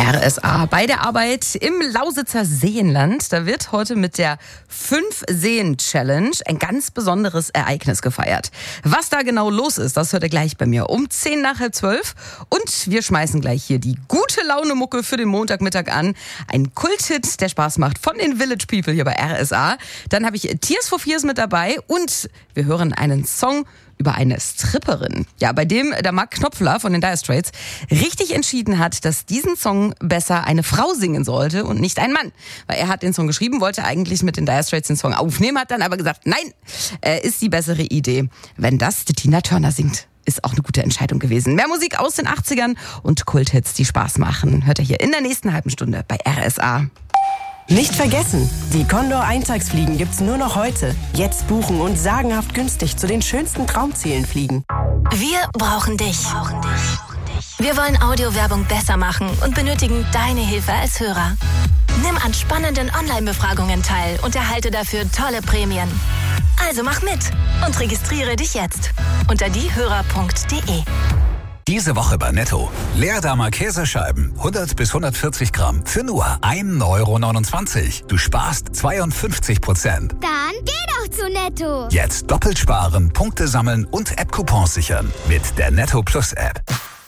RSA bei der Arbeit im Lausitzer Seenland. Da wird heute mit der 5-Seen-Challenge ein ganz besonderes Ereignis gefeiert. Was da genau los ist, das hört ihr gleich bei mir um 11:10. Und wir schmeißen gleich hier die gute Laune-Mucke für den Montagmittag an. Ein Kulthit, der Spaß macht von den Village People hier bei RSA. Dann habe ich Tears for Fears mit dabei und wir hören einen Song über eine Stripperin. Ja, bei dem der Mark Knopfler von den Dire Straits richtig entschieden hat, dass diesen Song besser eine Frau singen sollte und nicht ein Mann. Weil er hat den Song geschrieben, wollte eigentlich mit den Dire Straits den Song aufnehmen, hat dann aber gesagt, nein, ist die bessere Idee. Wenn das die Tina Turner singt, ist auch eine gute Entscheidung gewesen. Mehr Musik aus den 80ern und Kulthits, die Spaß machen, hört ihr hier in der nächsten halben Stunde bei RSA. Nicht vergessen, die Condor Eintagsfliegen gibt's nur noch heute. Jetzt buchen und sagenhaft günstig zu den schönsten Traumzielen fliegen. Wir brauchen dich. Wir wollen Audiowerbung besser machen und benötigen deine Hilfe als Hörer. Nimm an spannenden Online-Befragungen teil und erhalte dafür tolle Prämien. Also mach mit und registriere dich jetzt unter diehörer.de. Diese Woche bei Netto. Leerdammer Käsescheiben, 100 bis 140 Gramm, für nur 1,29 €. Du sparst 52%. Dann geh doch zu Netto. Jetzt doppelt sparen, Punkte sammeln und App-Coupons sichern. Mit der Netto Plus App.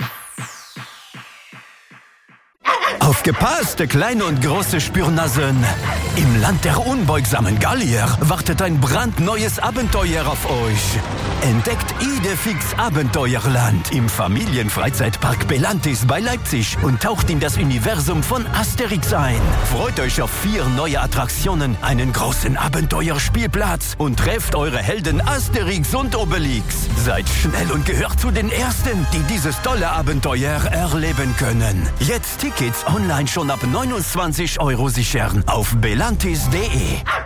Aufgepasst, kleine und große Spürnasen! Im Land der unbeugsamen Gallier wartet ein brandneues Abenteuer auf euch. Entdeckt Idefix Abenteuerland im Familienfreizeitpark Belantis bei Leipzig und taucht in das Universum von Asterix ein. Freut euch auf 4 neue Attraktionen, einen großen Abenteuerspielplatz und trefft eure Helden Asterix und Obelix. Seid schnell und gehört zu den Ersten, die dieses tolle Abenteuer erleben können. Jetzt Tickets online schon ab 29 € sichern auf belantis.de.